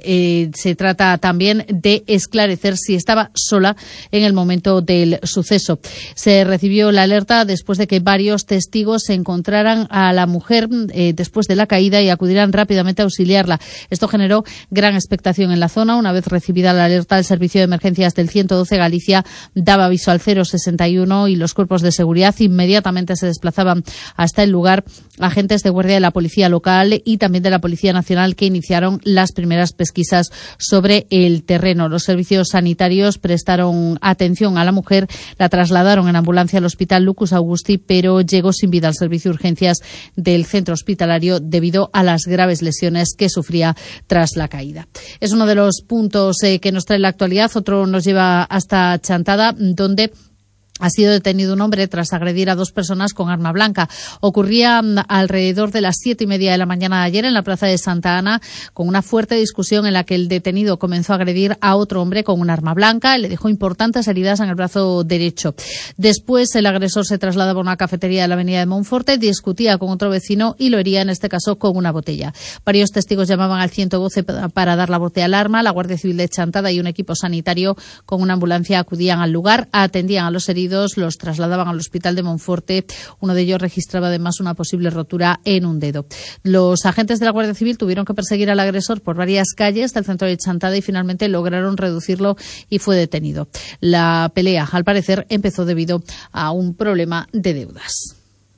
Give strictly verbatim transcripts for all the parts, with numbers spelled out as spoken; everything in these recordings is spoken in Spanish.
eh, se trata también de esclarecer si estaba sola en el momento del suceso. Se recibió la alerta después de que varios testigos se encontraran a la mujer eh, después de la caída y acudieran rápidamente a auxiliarla. Esto generó gran expectación en la zona. Una vez recibida la alerta, el servicio de emergencias del ciento doce Galicia daba aviso al cero sesenta y uno y los cuerpos de seguridad inmediatamente se desplazaban hasta el lugar. Agentes de guardia de la policía local y también de la Policía Nacional que iniciaron las primeras pesquisas sobre el terreno. Los servicios sanitarios prestaron atención a la mujer, la trasladaron en ambulancia al Hospital Lucus Augusti, pero llegó sin vida al servicio de urgencias del centro hospitalario debido a las graves lesiones que sufría tras la caída. Es uno de los puntos eh, que nos trae la actualidad. Otro nos lleva hasta Chantada, donde ha sido detenido un hombre tras agredir a dos personas con arma blanca. Ocurría alrededor de las siete y media de la mañana de ayer en la plaza de Santa Ana, con una fuerte discusión en la que el detenido comenzó a agredir a otro hombre con un arma blanca. Le dejó importantes heridas en el brazo derecho. Después, el agresor se trasladaba a una cafetería de la avenida de Monforte, discutía con otro vecino y lo hería, en este caso, con una botella. Varios testigos llamaban al ciento doce para dar la voz de alarma. La Guardia Civil de Chantada y un equipo sanitario con una ambulancia acudían al lugar, atendían a los heridos, los trasladaban al hospital de Monforte. Uno de ellos registraba además una posible rotura en un dedo. Los agentes de la Guardia Civil tuvieron que perseguir al agresor por varias calles del centro de Chantada y finalmente lograron reducirlo y fue detenido. La pelea, al parecer, empezó debido a un problema de deudas.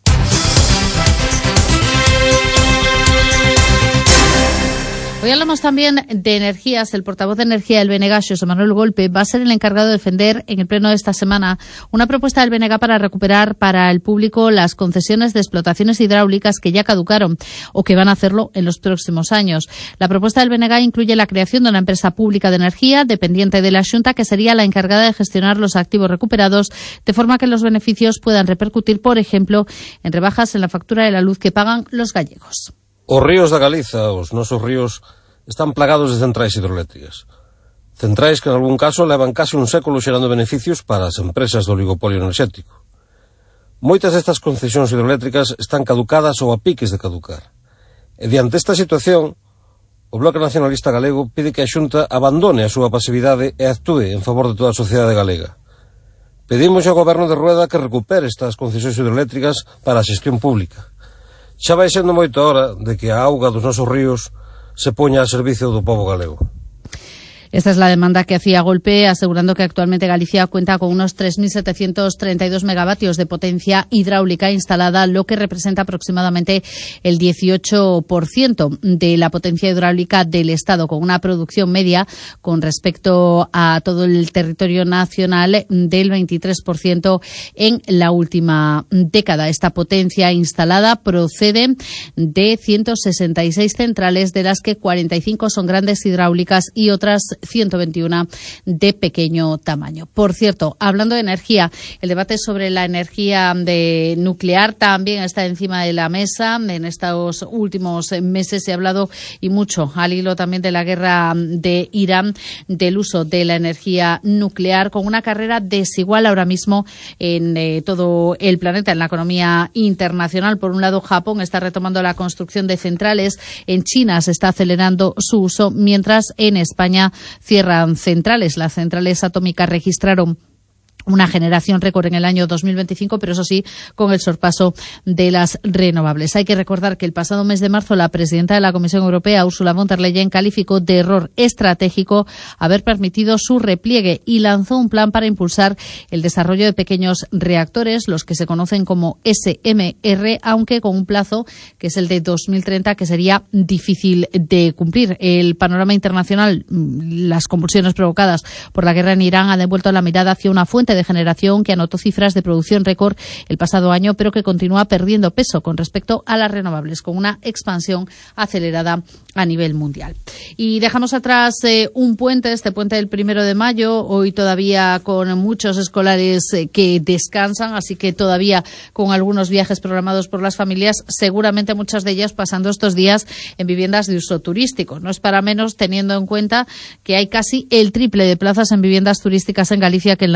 Hoy hablamos también de energías. El portavoz de Energía del B N G, José Manuel Golpe, va a ser el encargado de defender en el pleno de esta semana una propuesta del B N G para recuperar para el público las concesiones de explotaciones hidráulicas que ya caducaron o que van a hacerlo en los próximos años. La propuesta del B N G incluye la creación de una empresa pública de energía dependiente de la Xunta, que sería la encargada de gestionar los activos recuperados, de forma que los beneficios puedan repercutir, por ejemplo, en rebajas en la factura de la luz que pagan los gallegos. Os ríos da Galiza, os nosos ríos, están plagados de centrais hidroeléctricas. Centrais que, en algún caso, levan case un século xerando beneficios para as empresas do oligopolio enerxético. Moitas destas concesións hidroeléctricas están caducadas ou a piques de caducar. E diante esta situación, o Bloque Nacionalista Galego pide que a Xunta abandone a súa pasividade e actúe en favor de toda a sociedade galega. Pedimos ao Goberno de Rueda que recupere estas concesións hidroeléctricas para a xestión pública. Xa vai sendo moita hora de que a auga dos nosos ríos se poña a servicio do pobo galego. Esta es la demanda que hacía Golpe, asegurando que actualmente Galicia cuenta con unos tres mil setecientos treinta y dos megavatios de potencia hidráulica instalada, lo que representa aproximadamente el dieciocho por ciento de la potencia hidráulica del Estado, con una producción media con respecto a todo el territorio nacional del veintitrés por ciento en la última década. Esta potencia instalada procede de ciento sesenta y seis centrales, de las que cuarenta y cinco son grandes hidráulicas y otras ciento veintiuno de pequeño tamaño. Por cierto, hablando de energía, el debate sobre la energía de nuclear también está encima de la mesa. En estos últimos meses se ha hablado, y mucho, al hilo también de la guerra de Irán, del uso de la energía nuclear, con una carrera desigual ahora mismo en eh, todo el planeta, en la economía internacional. Por un lado, Japón está retomando la construcción de centrales. En China se está acelerando su uso, mientras en España cierran centrales. Las centrales atómicas registraron una generación récord en el año dos mil veinticinco, pero eso sí, con el sorpaso de las renovables. Hay que recordar que el pasado mes de marzo la presidenta de la Comisión Europea, Ursula von der Leyen, calificó de error estratégico haber permitido su repliegue y lanzó un plan para impulsar el desarrollo de pequeños reactores, los que se conocen como S M R, aunque con un plazo que es el de dos mil treinta, que sería difícil de cumplir. El panorama internacional, las convulsiones provocadas por la guerra en Irán, han devuelto la mirada hacia una fuente de generación que anotó cifras de producción récord el pasado año, pero que continúa perdiendo peso con respecto a las renovables, con una expansión acelerada a nivel mundial. Y dejamos atrás eh, un puente, este puente del primero de mayo, hoy todavía con muchos escolares eh, que descansan, así que todavía con algunos viajes programados por las familias, seguramente muchas de ellas pasando estos días en viviendas de uso turístico. No es para menos, teniendo en cuenta que hay casi el triple de plazas en viviendas turísticas en Galicia que en la red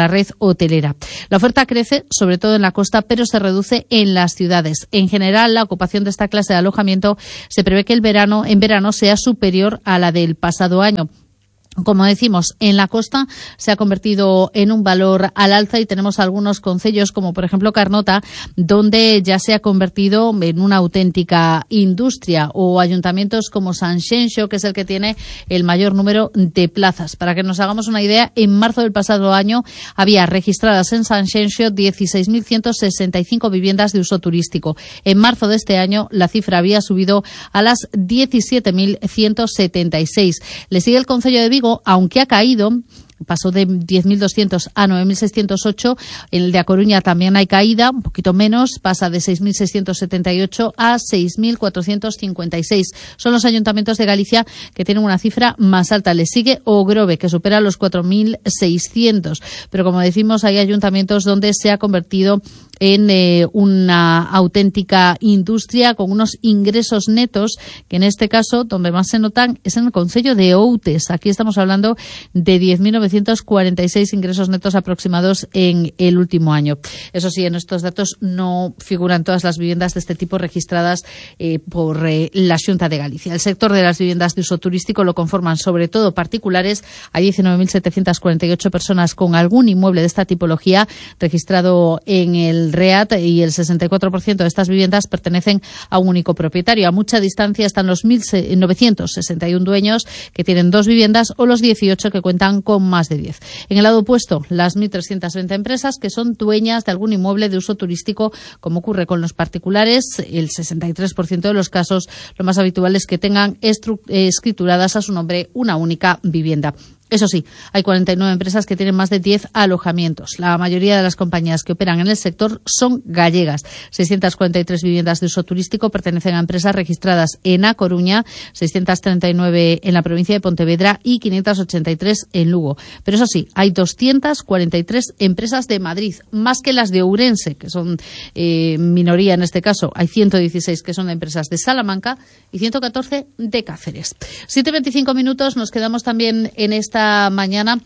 hotelera. La oferta crece, sobre todo en la costa, pero se reduce en las ciudades. En general, la ocupación de esta clase de alojamiento se prevé que el verano, en verano sea superior a la del pasado año. Como decimos, en la costa se ha convertido en un valor al alza y tenemos algunos concellos, como por ejemplo Carnota, donde ya se ha convertido en una auténtica industria, o ayuntamientos como Sanxenxo, que es el que tiene el mayor número de plazas. Para que nos hagamos una idea, en marzo del pasado año había registradas en Sanxenxo dieciséis mil ciento sesenta y cinco viviendas de uso turístico. En marzo de este año la cifra había subido a las diecisiete mil ciento setenta y seis. Le sigue el concello de Vigo, aunque ha caído, pasó de diez mil doscientos a nueve mil seiscientos ocho. En el de A Coruña también hay caída, un poquito menos, pasa de seis mil seiscientos setenta y ocho a seis mil cuatrocientos cincuenta y seis. Son los ayuntamientos de Galicia que tienen una cifra más alta. Le sigue Ogrove, que supera los cuatro mil seiscientos. Pero como decimos, hay ayuntamientos donde se ha convertido en eh, una auténtica industria con unos ingresos netos que en este caso donde más se notan es en el concello de Outes. Aquí estamos hablando de diez mil novecientos cuarenta y seis ingresos netos aproximados en el último año. Eso sí, en estos datos no figuran todas las viviendas de este tipo registradas eh, por eh, la Xunta de Galicia. El sector de las viviendas de uso turístico lo conforman sobre todo particulares. Hay diecinueve mil setecientos cuarenta y ocho personas con algún inmueble de esta tipología registrado en el REAT, y el sesenta y cuatro por ciento de estas viviendas pertenecen a un único propietario. A mucha distancia están los mil novecientos sesenta y uno dueños que tienen dos viviendas o los dieciocho que cuentan con más de diez. En el lado opuesto, las mil trescientos veinte empresas que son dueñas de algún inmueble de uso turístico, como ocurre con los particulares. El sesenta y tres por ciento de los casos, lo más habitual es que tengan escrituradas a su nombre una única vivienda. Eso sí, hay cuarenta y nueve empresas que tienen más de diez alojamientos. La mayoría de las compañías que operan en el sector son gallegas. seiscientas cuarenta y tres viviendas de uso turístico pertenecen a empresas registradas en A Coruña, seiscientas treinta y nueve en la provincia de Pontevedra y quinientas ochenta y tres en Lugo. Pero eso sí, hay doscientas cuarenta y tres empresas de Madrid, más que las de Ourense, que son eh, minoría en este caso. Hay ciento dieciséis que son de empresas de Salamanca y ciento catorce de Cáceres. siete y veinticinco minutos, nos quedamos también en esta mañana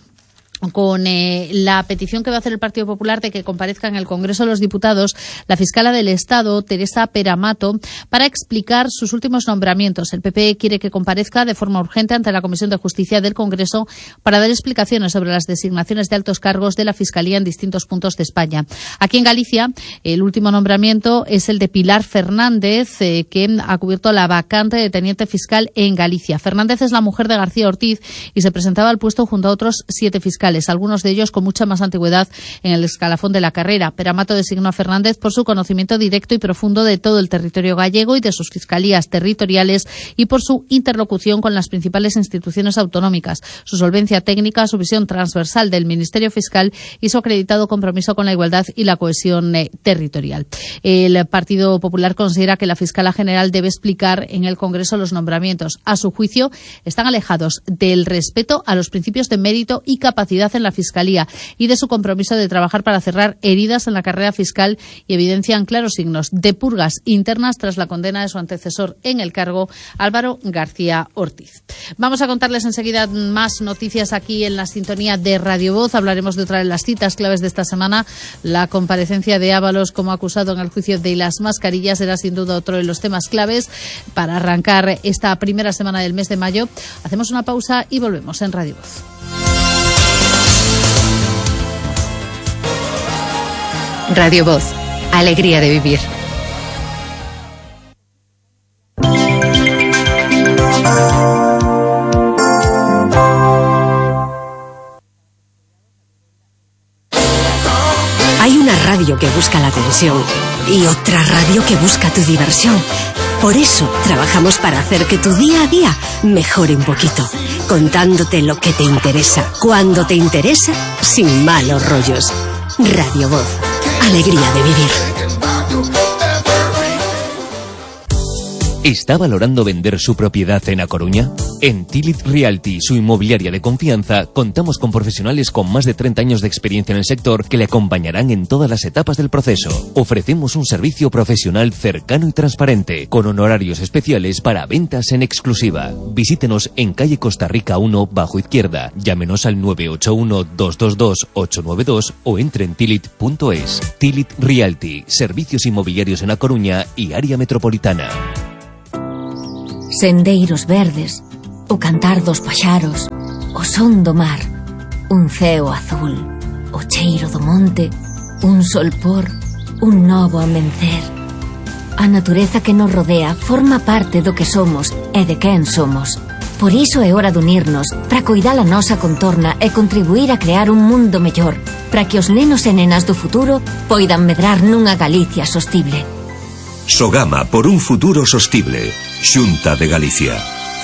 con eh, la petición que va a hacer el Partido Popular de que comparezca en el Congreso de los Diputados la fiscala del Estado, Teresa Peramato, para explicar sus últimos nombramientos. El P P quiere que comparezca de forma urgente ante la Comisión de Justicia del Congreso para dar explicaciones sobre las designaciones de altos cargos de la Fiscalía en distintos puntos de España. Aquí en Galicia, el último nombramiento es el de Pilar Fernández, eh, que ha cubierto la vacante de teniente fiscal en Galicia. Fernández es la mujer de García Ortiz y se presentaba al puesto junto a otros siete fiscales, algunos de ellos con mucha más antigüedad en el escalafón de la carrera. Peramato designó a Fernández por su conocimiento directo y profundo de todo el territorio gallego y de sus fiscalías territoriales y por su interlocución con las principales instituciones autonómicas, su solvencia técnica, su visión transversal del Ministerio Fiscal y su acreditado compromiso con la igualdad y la cohesión eh, territorial. El Partido Popular considera que la fiscala general debe explicar en el Congreso los nombramientos. A su juicio, están alejados del respeto a los principios de mérito y capacidad en la Fiscalía y de su compromiso de trabajar para cerrar heridas en la carrera fiscal, y evidencian claros signos de purgas internas tras la condena de su antecesor en el cargo, Álvaro García Ortiz. Vamos a contarles enseguida más noticias aquí en la sintonía de Radio Voz. Hablaremos de otra de las citas claves de esta semana. La comparecencia de Ábalos como acusado en el juicio de las mascarillas será sin duda otro de los temas claves para arrancar esta primera semana del mes de mayo. Hacemos una pausa y volvemos en Radio Voz. Radio Voz, alegría de vivir. Hay una radio que busca la atención y otra radio que busca tu diversión. Por eso trabajamos para hacer que tu día a día mejore un poquito, contándote lo que te interesa, cuando te interesa, sin malos rollos. Radio Voz, alegría de vivir. ¿Está valorando vender su propiedad en A Coruña? En Tilit Realty, su inmobiliaria de confianza, contamos con profesionales con más de treinta años de experiencia en el sector que le acompañarán en todas las etapas del proceso. Ofrecemos un servicio profesional cercano y transparente, con honorarios especiales para ventas en exclusiva. Visítenos en calle Costa Rica uno, bajo izquierda. Llámenos al nueve ocho uno, dos dos dos, ocho nueve dos o entre en tilit punto es. Tilit Realty, servicios inmobiliarios en A Coruña y área metropolitana. Sendeiros verdes, o cantar dos paxaros, o son do mar, un ceo azul, o cheiro do monte, un solpor, un novo amencer. A natureza que nos rodea forma parte do que somos e de quen somos. Por iso é hora de unirnos para coidar a nosa contorna e contribuir a crear un mundo mellor, para que os nenos e nenas do futuro poidan medrar nunha Galicia sostible. Sogama por un futuro sostible. Xunta de Galicia.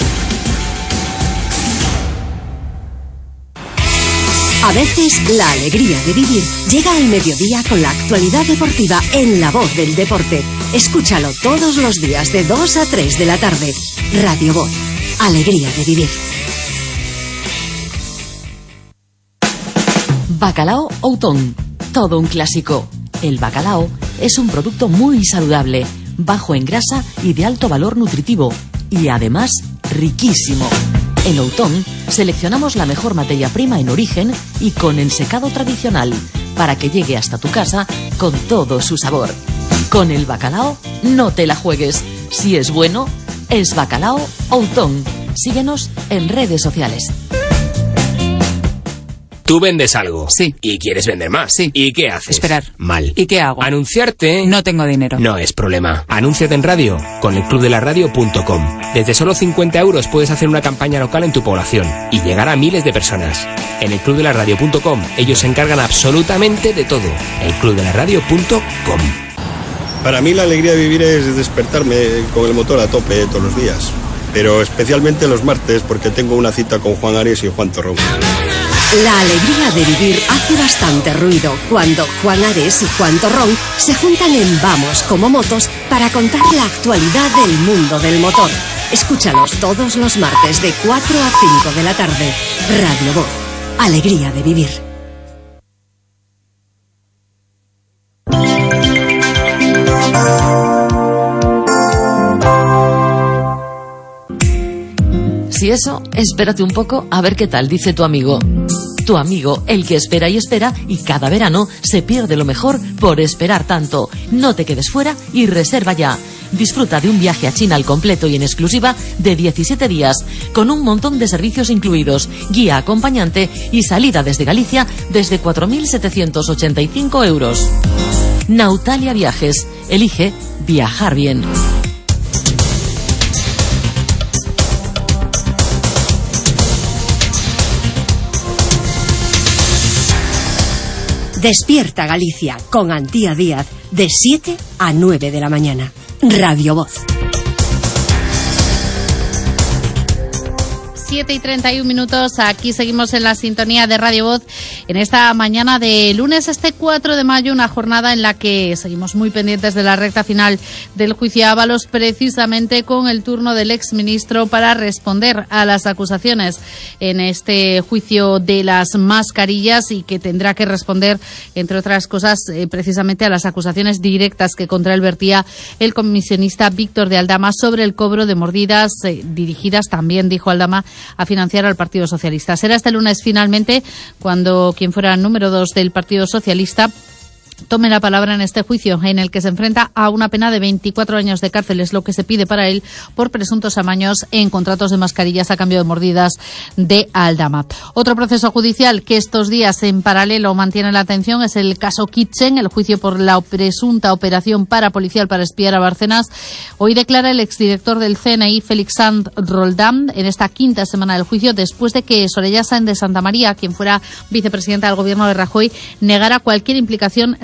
A veces la alegría de vivir llega al mediodía con la actualidad deportiva en La Voz del Deporte. Escúchalo todos los días de dos a tres de la tarde. Radio Voz. Alegría de vivir. Bacalao Outón. Todo un clásico. El bacalao es un producto muy saludable, bajo en grasa y de alto valor nutritivo, y además riquísimo. En Outón seleccionamos la mejor materia prima en origen y con ensecado tradicional, para que llegue hasta tu casa con todo su sabor. Con el bacalao no te la juegues. Si es bueno, es Bacalao Outón. Síguenos en redes sociales. Tú vendes algo. Sí. Y quieres vender más. Sí. ¿Y qué haces? Esperar. Mal. ¿Y qué hago? Anunciarte. No tengo dinero. No es problema. Anúnciate en radio con el club de la radio punto com. Desde solo cincuenta euros puedes hacer una campaña local en tu población y llegar a miles de personas. En el club de la radio punto com ellos se encargan absolutamente de todo. el club de la radio punto com. Para mí la alegría de vivir es despertarme con el motor a tope todos los días. Pero especialmente los martes porque tengo una cita con Juan Ares y Juan Torrón. La alegría de vivir hace bastante ruido cuando Juan Ares y Juan Torrón se juntan en Vamos como Motos para contar la actualidad del mundo del motor. Escúchalos todos los martes de cuatro a cinco de la tarde. Radio Voz. Alegría de vivir. Si eso, espérate un poco a ver qué tal dice tu amigo. Tu amigo, el que espera y espera, y cada verano se pierde lo mejor por esperar tanto. No te quedes fuera y reserva ya. Disfruta de un viaje a China al completo y en exclusiva de diecisiete días, con un montón de servicios incluidos, guía acompañante y salida desde Galicia desde cuatro mil setecientos ochenta y cinco euros. Nautalia Viajes. Elige viajar bien. Despierta Galicia con Antía Díaz de siete a nueve de la mañana. Radio Voz. siete y treinta y un minutos, aquí seguimos en la sintonía de Radio Voz en esta mañana de lunes, este cuatro de mayo, una jornada en la que seguimos muy pendientes de la recta final del juicio Ábalos, precisamente con el turno del exministro para responder a las acusaciones en este juicio de las mascarillas y que tendrá que responder, entre otras cosas, eh, precisamente a las acusaciones directas que contra él vertía el comisionista Víctor de Aldama sobre el cobro de mordidas eh, dirigidas, también dijo Aldama, a financiar al Partido Socialista. Será este lunes finalmente cuando quien fuera número dos del Partido Socialista tome la palabra en este juicio, en el que se enfrenta a una pena de veinticuatro años de cárcel, es lo que se pide para él por presuntos amaños en contratos de mascarillas a cambio de mordidas de Aldama. Otro proceso judicial que estos días en paralelo mantiene la atención es el caso Kitchen, el juicio por la presunta operación parapolicial para espiar a Bárcenas. Hoy declara el exdirector del C N I, Félix Sanz Roldán, en esta quinta semana del juicio, después de que Soraya Sáenz de Santa María, quien fuera vicepresidenta del gobierno de Rajoy, negara cualquier implicación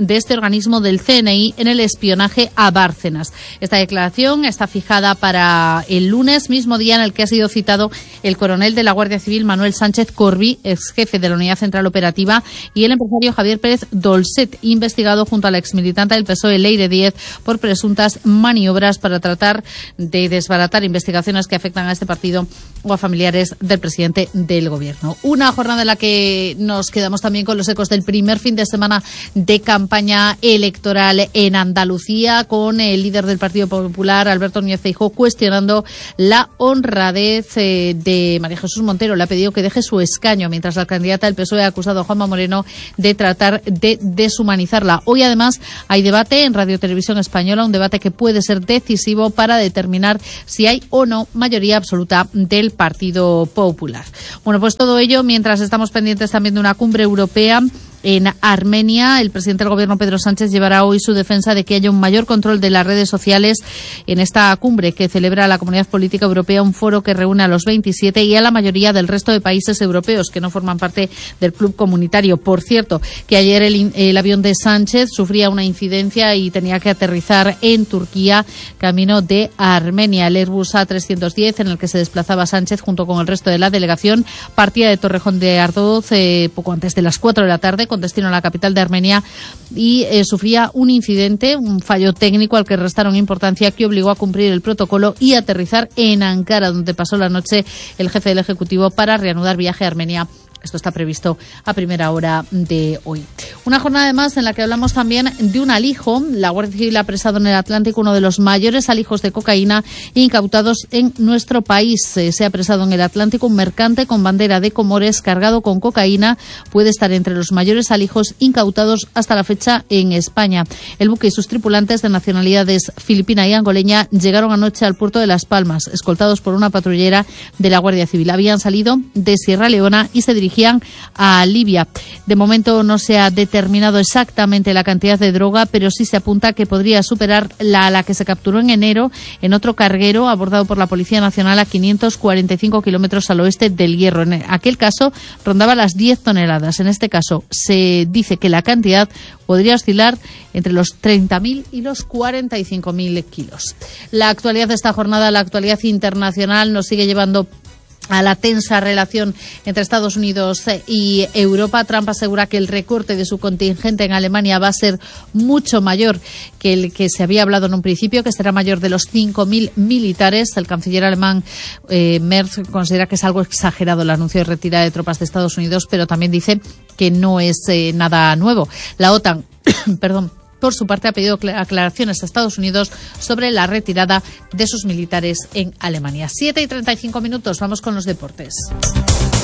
de este organismo del C N I en el espionaje a Bárcenas. Esta declaración está fijada para el lunes, mismo día en el que ha sido citado el coronel de la Guardia Civil Manuel Sánchez Corbí, ex jefe de la Unidad Central Operativa, y el empresario Javier Pérez Dolcet, investigado junto a la exmilitante del P S O E Leire Díez por presuntas maniobras para tratar de desbaratar investigaciones que afectan a este partido o a familiares del presidente del Gobierno. Una jornada en la que nos quedamos también con los ecos del primer fin de semana de campaña electoral en Andalucía, con el líder del Partido Popular, Alberto Núñez Feijóo, cuestionando la honradez eh, de María Jesús Montero. Le ha pedido que deje su escaño, mientras la candidata del P S O E ha acusado a Juanma Moreno de tratar de deshumanizarla. Hoy, además, hay debate en Radio Televisión Española, un debate que puede ser decisivo para determinar si hay o no mayoría absoluta del Partido Popular. Bueno, pues todo ello mientras estamos pendientes también de una cumbre europea en Armenia. El presidente del Gobierno, Pedro Sánchez, llevará hoy su defensa de que haya un mayor control de las redes sociales en esta cumbre que celebra la Comunidad Política Europea, un foro que reúne a los veintisiete y a la mayoría del resto de países europeos que no forman parte del club comunitario. Por cierto, que ayer el, el avión de Sánchez sufría una incidencia y tenía que aterrizar en Turquía, camino de Armenia. El Airbus A trescientos diez, en el que se desplazaba Sánchez junto con el resto de la delegación, partía de Torrejón de Ardoz eh, poco antes de las cuatro de la tarde, con destino a la capital de Armenia, y eh, sufría un incidente, un fallo técnico al que restaron importancia, que obligó a cumplir el protocolo y aterrizar en Ankara, donde pasó la noche el jefe del Ejecutivo para reanudar viaje a Armenia. Esto está previsto a primera hora de hoy. Una jornada además en la que hablamos también de un alijo. La Guardia Civil ha apresado en el Atlántico uno de los mayores alijos de cocaína incautados en nuestro país. Se ha apresado en el Atlántico un mercante con bandera de Comores cargado con cocaína. Puede estar entre los mayores alijos incautados hasta la fecha en España. El buque y sus tripulantes, de nacionalidades filipina y angoleña, llegaron anoche al puerto de Las Palmas, escoltados por una patrullera de la Guardia Civil. Habían salido de Sierra Leona y se dirigían a Libia. De momento no se ha determinado exactamente la cantidad de droga, pero sí se apunta que podría superar la, la que se capturó en enero en otro carguero abordado por la Policía Nacional a quinientos cuarenta y cinco kilómetros al oeste del Hierro. En aquel caso rondaba las diez toneladas. En este caso se dice que la cantidad podría oscilar entre los treinta mil y los cuarenta y cinco mil kilos. La actualidad de esta jornada, la actualidad internacional, nos sigue llevando a la tensa relación entre Estados Unidos y Europa. Trump asegura que el recorte de su contingente en Alemania va a ser mucho mayor que el que se había hablado en un principio, que será mayor de los cinco mil militares. El canciller alemán eh, Merz considera que es algo exagerado el anuncio de retirada de tropas de Estados Unidos, pero también dice que no es eh, nada nuevo. La OTAN, perdón, por su parte, ha pedido aclaraciones a Estados Unidos sobre la retirada de sus militares en Alemania. siete y treinta y cinco minutos, vamos con los deportes.